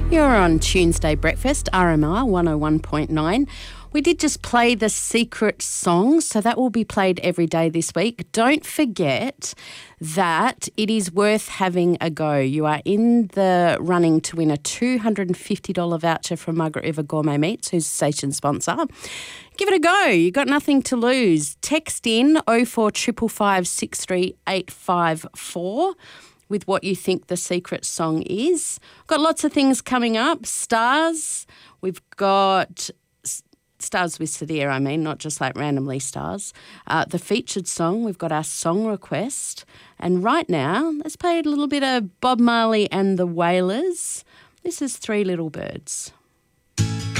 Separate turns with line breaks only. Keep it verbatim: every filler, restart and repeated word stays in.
You're on Tuesday Breakfast, R M R one oh one point nine. We did just play the secret song, so that will be played every day this week. Don't forget that it is worth having a go. You are in the running to win a two hundred fifty dollars voucher from Margaret River Gourmet Meats, who's a station sponsor. Give it a go. You've got nothing to lose. Text in oh four five five six three eight five four. with what you think the secret song is. Got lots of things coming up. Stars. We've got Stars with Sadir, I mean, not just like randomly stars. Uh, the featured song, we've got our song request. And right now, let's play a little bit of Bob Marley and the Wailers. This is Three Little Birds.